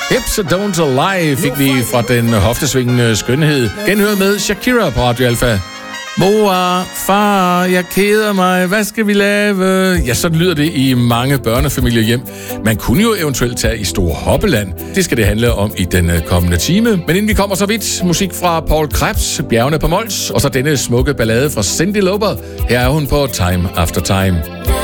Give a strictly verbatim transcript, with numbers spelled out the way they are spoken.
Hips Don't Lie fik vi fra den hoftesvingende skønhed. Genhør med Shakira på Radio Alpha. Mor, far, jeg keder mig, hvad skal vi lave? Ja, sådan lyder det i mange børnefamilier hjem. Man kunne jo eventuelt tage i Store Hoppeland. Det skal det handle om i den kommende time. Men inden vi kommer så vidt, musik fra Paul Krebs, Bjergene på Mols, og så denne smukke ballade fra Cyndi Lauper. Her er hun på Time After Time.